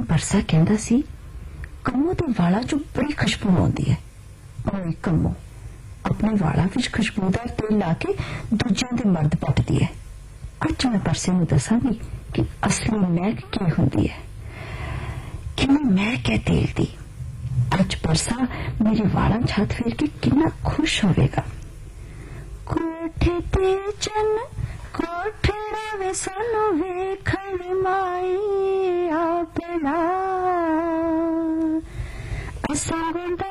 परसा कहता सी कमो दे वाला चो बड़ी खुशबू आती है। ओए कमो अपने वाला विच खुशबूदार तेल ला के दूजियां दे मर्द पटदी है। अज मैं परसे नूं दसांगी कि असली महक की हुंदी है, किन्नी महक है तेल दी। अज परसा मेरे वालां छत फेर के कितना खुश होवेगा। कोठे ते चन कोठड़ा वे सानू वेखण माई अपना असां